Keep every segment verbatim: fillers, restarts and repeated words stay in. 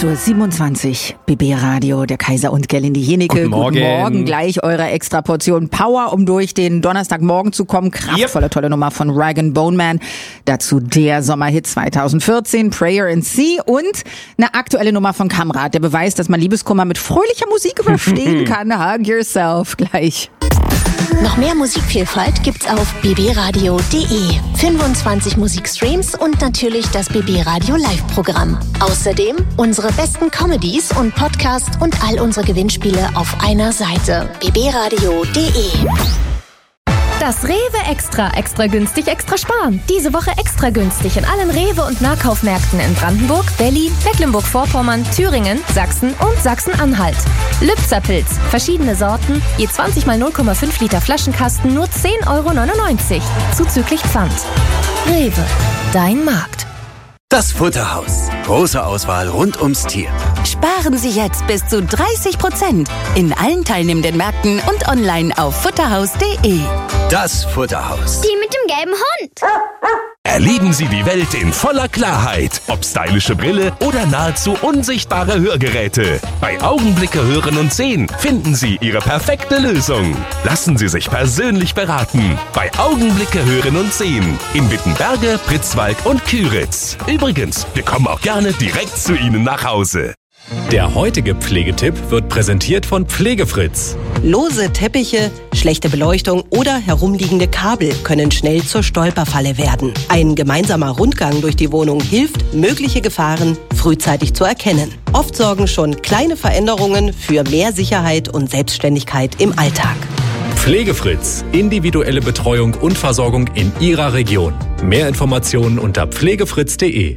acht Uhr siebenundzwanzig, B B Radio, der Kaiser und Gerlinde Jenike. Guten Morgen. Guten Morgen, gleich eure extra Portion Power, um durch den Donnerstagmorgen zu kommen. Kraftvolle, yep. Tolle Nummer von Rag and Bone Man. Dazu der Sommerhit zweitausendvierzehn, Prayer in Sea, und eine aktuelle Nummer von Kamrat, der beweist, dass man Liebeskummer mit fröhlicher Musik überstehen kann. Hug yourself, gleich. Noch mehr Musikvielfalt gibt's auf b b radio punkt d e. fünfundzwanzig Musikstreams und natürlich das B B Radio Live-Programm. Außerdem unsere besten Comedies und Podcasts und all unsere Gewinnspiele auf einer Seite. b b radio punkt d e. Das Rewe Extra. Extra günstig, extra sparen. Diese Woche extra günstig in allen Rewe- und Nahkaufmärkten in Brandenburg, Berlin, Mecklenburg-Vorpommern, Thüringen, Sachsen und Sachsen-Anhalt. Lübzer-Pilz. Verschiedene Sorten. Je zwanzig mal null Komma fünf Liter Flaschenkasten nur zehn Euro neunundneunzig. Zuzüglich Pfand. Rewe. Dein Markt. Das Futterhaus. Große Auswahl rund ums Tier. Sparen Sie jetzt bis zu dreißig Prozent in allen teilnehmenden Märkten und online auf futterhaus punkt d e. Das Futterhaus. Die mit dem gelben Hund. Erleben Sie die Welt in voller Klarheit. Ob stylische Brille oder nahezu unsichtbare Hörgeräte. Bei Augenblicke Hören und Sehen finden Sie Ihre perfekte Lösung. Lassen Sie sich persönlich beraten. Bei Augenblicke Hören und Sehen. In Wittenberge, Pritzwalk und Küritz. Übrigens, wir kommen auch gerne direkt zu Ihnen nach Hause. Der heutige Pflegetipp wird präsentiert von Pflegefritz. Lose Teppiche, schlechte Beleuchtung oder herumliegende Kabel können schnell zur Stolperfalle werden. Ein gemeinsamer Rundgang durch die Wohnung hilft, mögliche Gefahren frühzeitig zu erkennen. Oft sorgen schon kleine Veränderungen für mehr Sicherheit und Selbstständigkeit im Alltag. Pflegefritz. Individuelle Betreuung und Versorgung in Ihrer Region. Mehr Informationen unter pflegefritz punkt d e.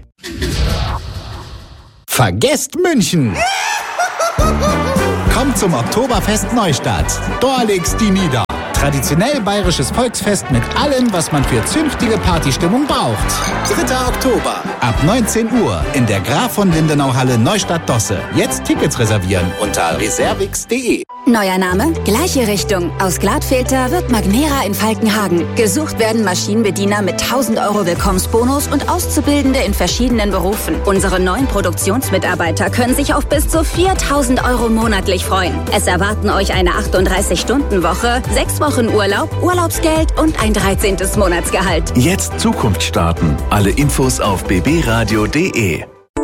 Vergesst München! Kommt zum Oktoberfest Neustadt. Da legt's die nieder. Traditionell bayerisches Volksfest mit allem, was man für zünftige Partystimmung braucht. dritter Oktober, ab neunzehn Uhr in der Graf von Lindenau Halle Neustadt-Dosse. Jetzt Tickets reservieren unter reservix punkt d e. Neuer Name, gleiche Richtung. Aus Gladfilter wird Magnera in Falkenhagen. Gesucht werden Maschinenbediener mit tausend Euro Willkommensbonus und Auszubildende in verschiedenen Berufen. Unsere neuen Produktionsmitarbeiter können sich auf bis zu viertausend Euro monatlich freuen. Es erwarten euch eine achtunddreißig Stunden Woche, sechs Wochen Urlaub, Urlaubsgeld und ein dreizehntes Monatsgehalt. Jetzt Zukunft starten. Alle Infos auf b b radio punkt d e.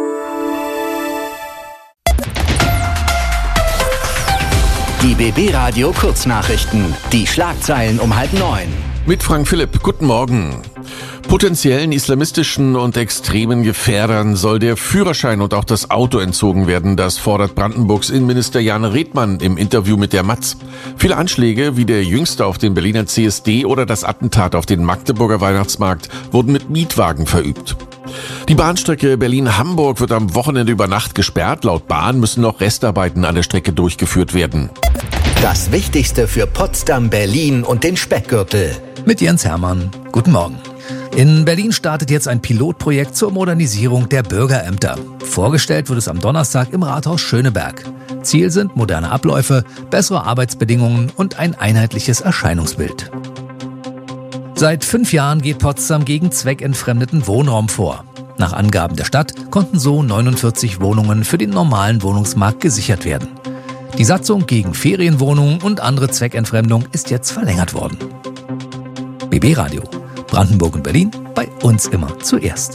Die B B Radio Kurznachrichten. Die Schlagzeilen um halb neun. Mit Frank Philipp. Guten Morgen. Potenziellen islamistischen und extremen Gefährdern soll der Führerschein und auch das Auto entzogen werden. Das fordert Brandenburgs Innenminister Jan Redmann im Interview mit der Matz. Viele Anschläge, wie der jüngste auf den Berliner C S D oder das Attentat auf den Magdeburger Weihnachtsmarkt, wurden mit Mietwagen verübt. Die Bahnstrecke Berlin-Hamburg wird am Wochenende über Nacht gesperrt. Laut Bahn müssen noch Restarbeiten an der Strecke durchgeführt werden. Das Wichtigste für Potsdam, Berlin und den Speckgürtel. Mit Jens Hermann. Guten Morgen. In Berlin startet jetzt ein Pilotprojekt zur Modernisierung der Bürgerämter. Vorgestellt wird es am Donnerstag im Rathaus Schöneberg. Ziel sind moderne Abläufe, bessere Arbeitsbedingungen und ein einheitliches Erscheinungsbild. Seit fünf Jahren geht Potsdam gegen zweckentfremdeten Wohnraum vor. Nach Angaben der Stadt konnten so neunundvierzig Wohnungen für den normalen Wohnungsmarkt gesichert werden. Die Satzung gegen Ferienwohnungen und andere Zweckentfremdung ist jetzt verlängert worden. B B Radio. Brandenburg und Berlin, bei uns immer zuerst.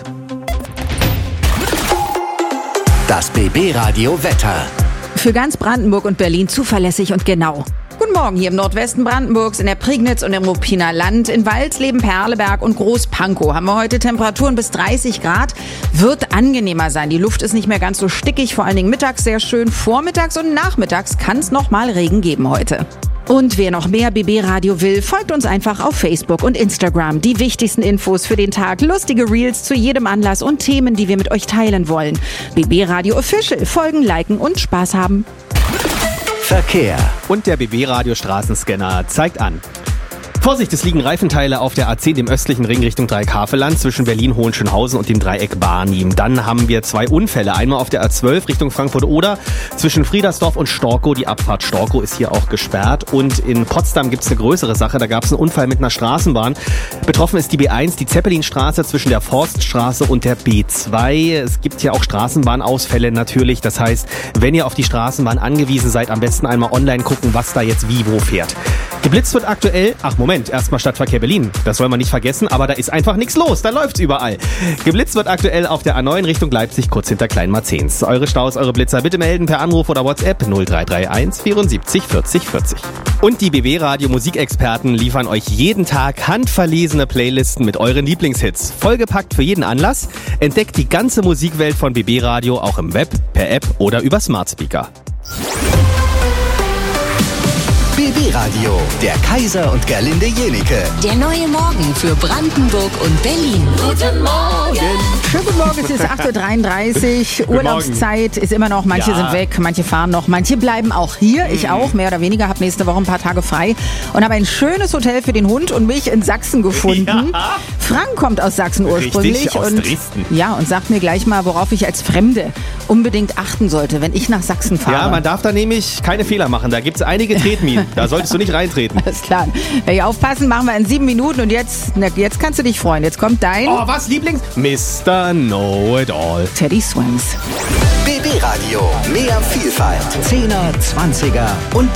Das B B Radio Wetter. Für ganz Brandenburg und Berlin zuverlässig und genau. Guten Morgen hier im Nordwesten Brandenburgs, in der Prignitz und im Ruppiner Land. In Walsleben, Perleberg und Großpankow haben wir heute Temperaturen bis dreißig Grad. Wird angenehmer sein. Die Luft ist nicht mehr ganz so stickig, vor allen Dingen mittags sehr schön. Vormittags und nachmittags kann es noch mal Regen geben heute. Und wer noch mehr B B Radio will, folgt uns einfach auf Facebook und Instagram. Die wichtigsten Infos für den Tag, lustige Reels zu jedem Anlass und Themen, die wir mit euch teilen wollen. B B Radio Official. Folgen, liken und Spaß haben. Verkehr. Und der B B Radio Straßenscanner zeigt an. Vorsicht, es liegen Reifenteile auf der A zehn im östlichen Ring Richtung Dreieck-Havelland zwischen Berlin-Hohenschönhausen und dem Dreieck Barnim. Dann haben wir zwei Unfälle. Einmal auf der A zwölf Richtung Frankfurt-Oder zwischen Friedersdorf und Storkow. Die Abfahrt Storkow ist hier auch gesperrt. Und in Potsdam gibt es eine größere Sache. Da gab es einen Unfall mit einer Straßenbahn. Betroffen ist die B eins, die Zeppelinstraße zwischen der Forststraße und der B zwei. Es gibt ja auch Straßenbahnausfälle natürlich. Das heißt, wenn ihr auf die Straßenbahn angewiesen seid, am besten einmal online gucken, was da jetzt wie wo fährt. Geblitzt wird aktuell, ach Moment, erstmal Stadtverkehr Berlin. Das soll man nicht vergessen, aber da ist einfach nichts los. Da läuft's überall. Geblitzt wird aktuell auf der A neun Richtung Leipzig, kurz hinter Kleinmarzens. Eure Staus, eure Blitzer bitte melden per Anruf oder WhatsApp null drei drei eins vierundsiebzig vierzig vierzig. Und die B B Radio Musikexperten liefern euch jeden Tag handverlesene Playlisten mit euren Lieblingshits. Vollgepackt für jeden Anlass. Entdeckt die ganze Musikwelt von B B Radio auch im Web, per App oder über Smart Speaker. B B Radio, der Kaiser und Gerlinde Jenike. Der neue Morgen für Brandenburg und Berlin. Guten Morgen. Schönen guten Morgen, es ist acht Uhr dreiunddreißig. Urlaubszeit ist immer noch, manche Ja. sind weg, manche fahren noch, manche bleiben auch hier. Ich auch, mehr oder weniger, habe nächste Woche ein paar Tage frei und habe ein schönes Hotel für den Hund und mich in Sachsen gefunden. Ja. Frank kommt aus Sachsen ursprünglich. Richtig, aus und, Dresden. Ja, und sagt mir gleich mal, worauf ich als Fremde unbedingt achten sollte, wenn ich nach Sachsen fahre. Ja, man darf da nämlich keine Fehler machen. Da gibt's einige Tretminen. Da solltest du nicht reintreten. Alles klar. Wenn ich aufpassen, machen wir in sieben Minuten und jetzt, na, jetzt kannst du dich freuen. Jetzt kommt dein Oh, was, Lieblings? Mister Know-it-all. Teddy Swims. B B Radio, mehr Vielfalt. Zehner, Zwanziger und